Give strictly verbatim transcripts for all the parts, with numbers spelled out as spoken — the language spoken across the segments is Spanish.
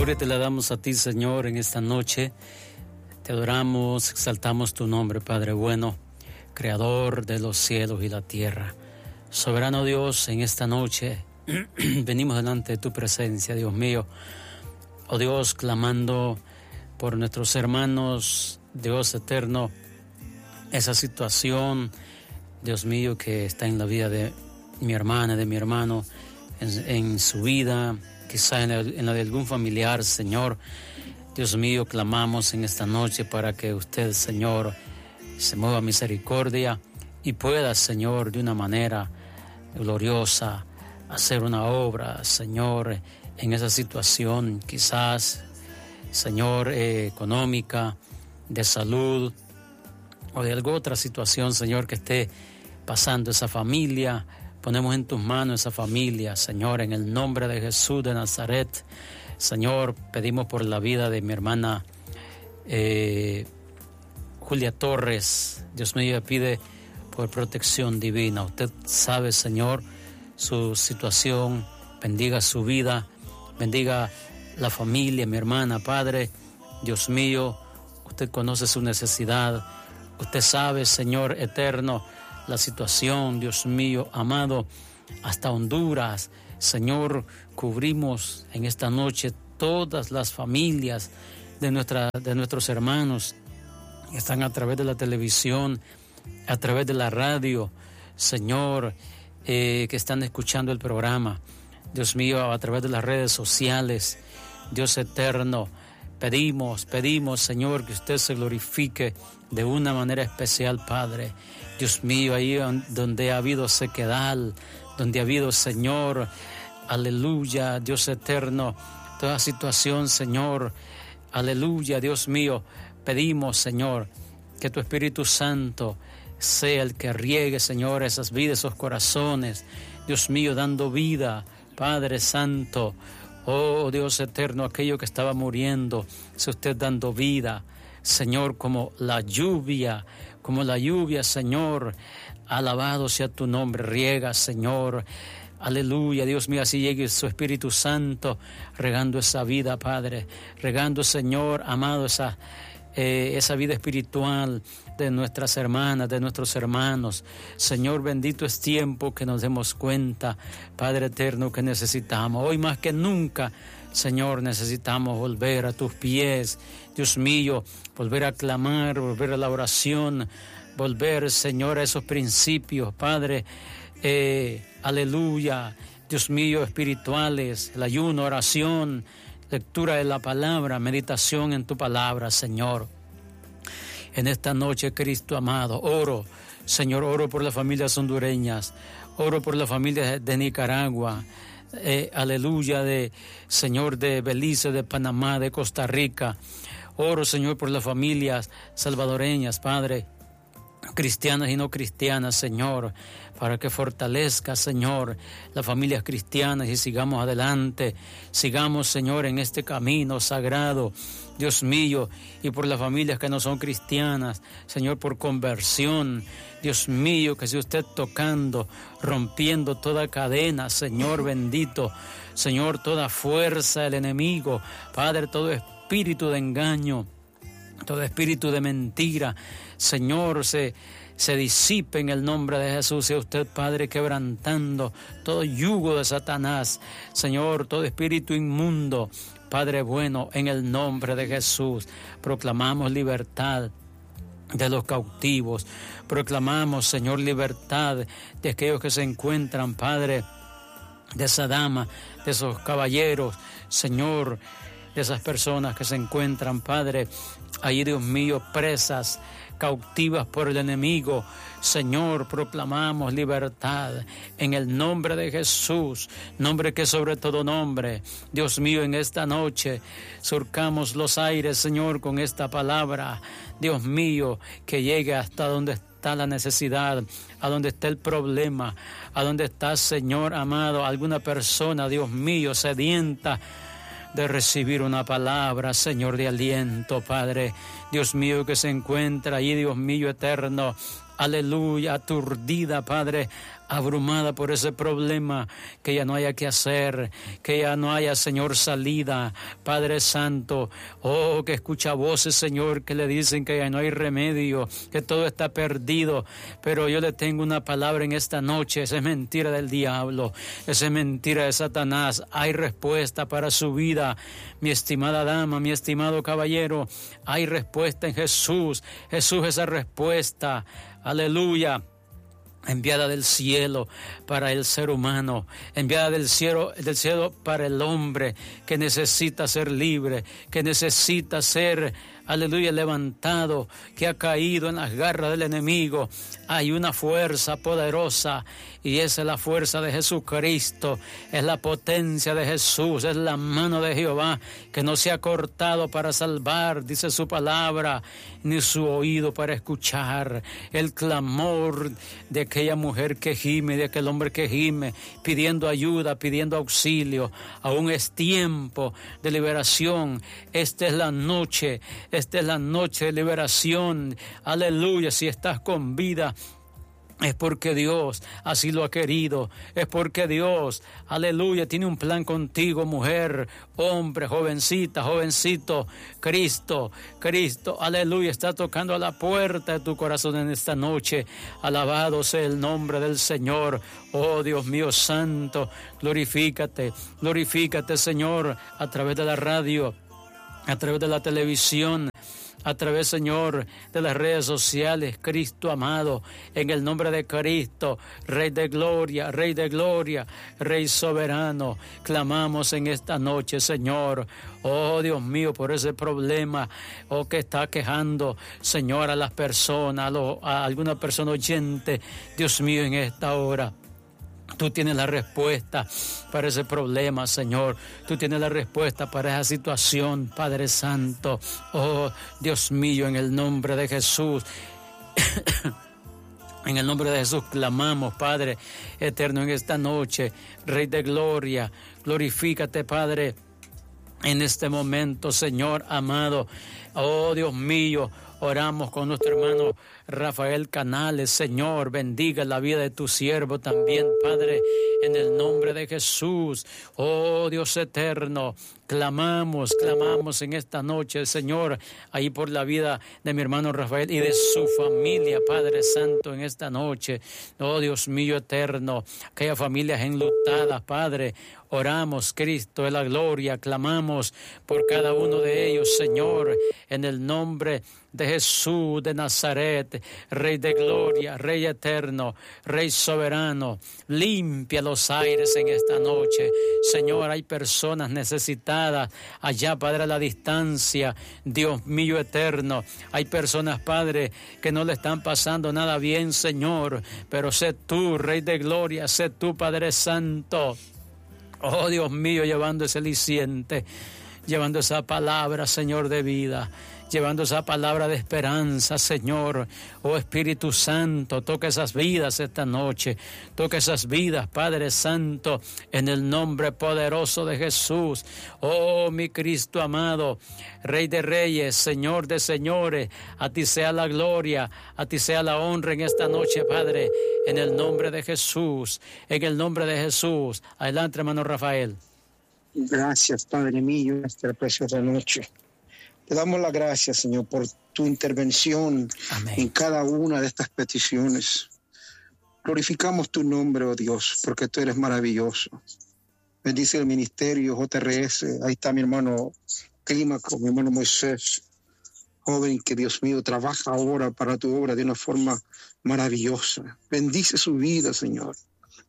gloria te la damos a ti, Señor, en esta noche. Te adoramos, exaltamos tu nombre, Padre bueno, Creador de los cielos y la tierra. Soberano Dios, en esta noche venimos delante de tu presencia, Dios mío. Oh Dios, clamando por nuestros hermanos, Dios eterno, esa situación, Dios mío, que está en la vida de mi hermana, de mi hermano, en, en su vida, quizá en la, en la de algún familiar, Señor. Dios mío, clamamos en esta noche para que usted, Señor, se mueva misericordia y pueda, Señor, de una manera gloriosa, hacer una obra, Señor, en esa situación, quizás, Señor, eh, económica, de salud, o de alguna otra situación, Señor, que esté pasando esa familia. Ponemos en tus manos esa familia, Señor, en el nombre de Jesús de Nazaret. Señor, pedimos por la vida de mi hermana eh, Julia Torres. Dios mío, pide por protección divina. Usted sabe, Señor, su situación. Bendiga su vida, bendiga la familia, mi hermana, Padre. Dios mío, usted conoce su necesidad. Usted sabe, Señor eterno, la situación, Dios mío, amado, hasta Honduras. Señor, cubrimos en esta noche todas las familias de, nuestra, de nuestros hermanos que están a través de la televisión, a través de la radio, Señor, eh, que están escuchando el programa. Dios mío, a través de las redes sociales, Dios eterno, pedimos, pedimos, Señor, que usted se glorifique de una manera especial, Padre. Dios mío, ahí donde ha habido sequedad, donde ha habido, Señor, aleluya, Dios eterno, toda situación, Señor, aleluya, Dios mío, pedimos, Señor, que tu Espíritu Santo sea el que riegue, Señor, esas vidas, esos corazones, Dios mío, dando vida, Padre Santo, oh Dios eterno, aquello que estaba muriendo, sea usted dando vida, Señor, como la lluvia, como la lluvia, Señor, alabado sea tu nombre, riega, Señor, aleluya, Dios mío, así llegue su Espíritu Santo, regando esa vida, Padre, regando, Señor, amado, esa, eh, esa vida espiritual de nuestras hermanas, de nuestros hermanos. Señor, bendito es tiempo que nos demos cuenta, Padre eterno, que necesitamos, hoy más que nunca, Señor, necesitamos volver a tus pies, Dios mío, volver a clamar, volver a la oración, volver, Señor, a esos principios, Padre, eh, aleluya, Dios mío, espirituales, el ayuno, oración, lectura de la palabra, meditación en tu palabra, Señor. En esta noche, Cristo amado, oro, Señor, oro por las familias hondureñas, oro por las familias de Nicaragua, eh, aleluya, de Señor, de Belice, de Panamá, de Costa Rica. Oro, Señor, por las familias salvadoreñas, Padre, cristianas y no cristianas, Señor, para que fortalezca, Señor, las familias cristianas y sigamos adelante, sigamos, Señor, en este camino sagrado, Dios mío, y por las familias que no son cristianas, Señor, por conversión, Dios mío, que sea usted tocando, rompiendo toda cadena, Señor bendito, Señor, toda fuerza del enemigo, Padre, todo espíritu de engaño, todo espíritu de mentira, Señor, se, se disipe en el nombre de Jesús. Sea usted, Padre, quebrantando todo yugo de Satanás, Señor, todo espíritu inmundo, Padre bueno, en el nombre de Jesús. Proclamamos libertad de los cautivos, proclamamos, Señor, libertad de aquellos que se encuentran, Padre, de esa dama, de esos caballeros, Señor, de esas personas que se encuentran, Padre, ahí, Dios mío, presas, cautivas por el enemigo. Señor, proclamamos libertad en el nombre de Jesús, nombre que sobre todo nombre. Dios mío, en esta noche surcamos los aires, Señor, con esta palabra. Dios mío, que llegue hasta donde está la necesidad, a donde está el problema, a donde está, Señor amado, alguna persona, Dios mío, sedienta de recibir una palabra, Señor, de aliento, Padre. Dios mío, que se encuentra ahí, Dios mío eterno, aleluya, aturdida, Padre, abrumada por ese problema, que ya no haya que hacer, que ya no haya, Señor, salida, Padre Santo, oh, que escucha voces, Señor, que le dicen que ya no hay remedio, que todo está perdido, pero yo le tengo una palabra en esta noche. Esa es mentira del diablo, esa es mentira de Satanás. Hay respuesta para su vida, mi estimada dama, mi estimado caballero, hay respuesta en Jesús. Jesús es esa respuesta, aleluya, enviada del cielo para el ser humano, enviada del cielo, del cielo para el hombre que necesita ser libre, que necesita ser, aleluya, levantado, que ha caído en las garras del enemigo. Hay una fuerza poderosa y esa es la fuerza de Jesucristo, es la potencia de Jesús, es la mano de Jehová que no se ha cortado para salvar, dice su palabra, ni su oído para escuchar el clamor de aquella mujer que gime, de aquel hombre que gime, pidiendo ayuda, pidiendo auxilio. Aún es tiempo de liberación. Esta es la noche, esta es la noche de liberación. Aleluya, si estás con vida, es porque Dios así lo ha querido, es porque Dios, aleluya, tiene un plan contigo, mujer, hombre, jovencita, jovencito. Cristo, Cristo, aleluya, está tocando a la puerta de tu corazón en esta noche. Alabado sea el nombre del Señor. Oh Dios mío santo, glorifícate, glorifícate, Señor, a través de la radio, a través de la televisión, a través, Señor, de las redes sociales. Cristo amado, en el nombre de Cristo, Rey de gloria, Rey de gloria, Rey soberano, clamamos en esta noche, Señor, oh Dios mío, por ese problema, oh, que está quejando, Señor, a las personas, a, lo, a alguna persona oyente, Dios mío, en esta hora. Tú tienes la respuesta para ese problema, Señor. Tú tienes la respuesta para esa situación, Padre Santo. Oh, Dios mío, en el nombre de Jesús. En el nombre de Jesús clamamos, Padre eterno, en esta noche. Rey de gloria, glorifícate, Padre, en este momento, Señor amado. Oh, Dios mío, oramos con nuestro hermano Rafael Canales. Señor, bendiga la vida de tu siervo también, Padre, en el nombre de Jesús. Oh, Dios eterno, clamamos, clamamos en esta noche, Señor, ahí por la vida de mi hermano Rafael y de su familia, Padre Santo, en esta noche. Oh, Dios mío eterno, aquellas familias enlutadas, Padre, oramos, Cristo de la gloria, clamamos por cada uno de ellos, Señor, en el nombre de Jesús de Nazaret. Rey de gloria, Rey eterno, Rey soberano, limpia los aires en esta noche. Señor, hay personas necesitadas allá, Padre, a la distancia. Dios mío eterno, hay personas, Padre, que no le están pasando nada bien, Señor, pero sé tú, Rey de gloria, sé tú, Padre Santo. Oh, Dios mío, llevando ese aliciente, llevando esa palabra, Señor, de vida, llevando esa palabra de esperanza, Señor. Oh, Espíritu Santo, toca esas vidas esta noche, toca esas vidas, Padre Santo, en el nombre poderoso de Jesús. Oh, mi Cristo amado, Rey de reyes, Señor de señores, a ti sea la gloria, a ti sea la honra en esta noche, Padre, en el nombre de Jesús, en el nombre de Jesús. Adelante, hermano Rafael. Gracias, Padre mío, esta preciosa noche. Te damos las gracias, Señor, por tu intervención. Amén. En cada una de estas peticiones. Glorificamos tu nombre, oh Dios, porque tú eres maravilloso. Bendice el ministerio J R S. Ahí está mi hermano Clímaco, mi hermano Moisés, joven que, Dios mío, trabaja ahora para tu obra de una forma maravillosa. Bendice su vida, Señor,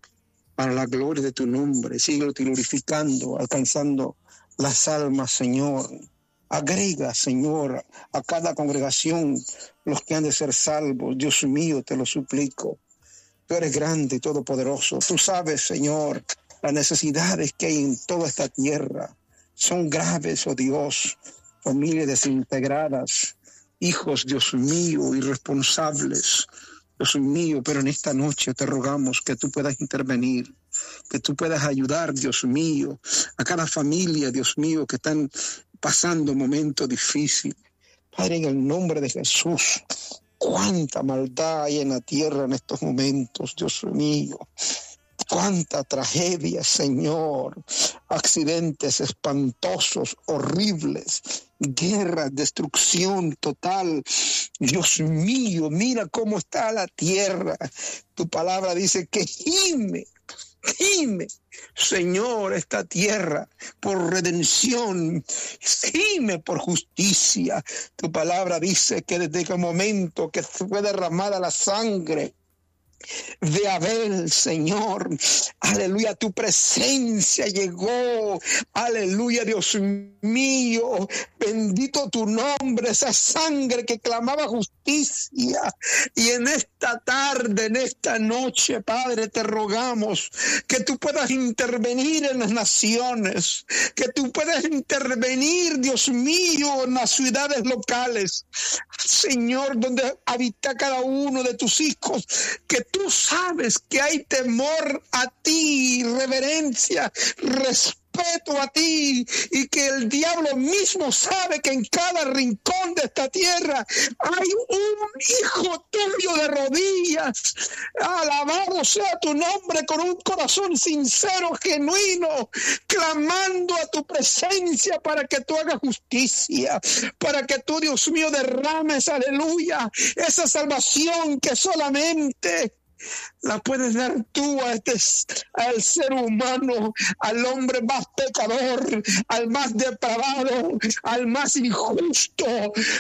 para la gloria de tu nombre. Síguelo glorificando, alcanzando las almas, Señor. Agrega, Señor, a cada congregación los que han de ser salvos. Dios mío, te lo suplico. Tú eres grande y todopoderoso. Tú sabes, Señor, las necesidades que hay en toda esta tierra. Son graves, oh Dios. Familias desintegradas, hijos, Dios mío, irresponsables. Dios mío, pero en esta noche te rogamos que tú puedas intervenir, que tú puedas ayudar, Dios mío, a cada familia, Dios mío, que están pasando momentos difíciles. Padre, en el nombre de Jesús, Cuánta maldad hay en la tierra en estos momentos, Dios mío. Cuánta tragedia, Señor. Accidentes espantosos, horribles. Guerra, destrucción total. Dios mío, mira cómo está la tierra. Tu palabra dice que gime, gime, Señor, esta tierra por redención, gime por justicia. Tu palabra dice que desde el momento que fue derramada la sangre de Abel, Señor, aleluya, tu presencia llegó, aleluya, Dios mío, bendito tu nombre, esa sangre que clamaba justicia. Y en esta tarde, en esta noche, Padre, te rogamos que tú puedas intervenir en las naciones, que tú puedas intervenir, Dios mío, en las ciudades locales, Señor, donde habita cada uno de tus hijos, que tú sabes que hay temor a ti, reverencia, respeto a ti, y que el diablo mismo sabe que en cada rincón de esta tierra hay un hijo tuyo de rodillas. Alabado sea tu nombre, con un corazón sincero, genuino, clamando a tu presencia para que tú hagas justicia, para que tú, Dios mío, derrames, aleluya, esa salvación que solamente la puedes dar tú a este, al ser humano, al hombre más pecador, al más depravado, al más injusto.